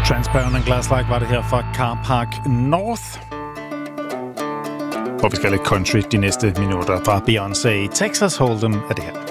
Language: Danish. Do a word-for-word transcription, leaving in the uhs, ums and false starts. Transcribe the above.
Transparent and Glass-like var det her fra Car Park North. Hvor vi skal lidt country de næste minutter fra Beyoncé. Texas Hold'em er det her.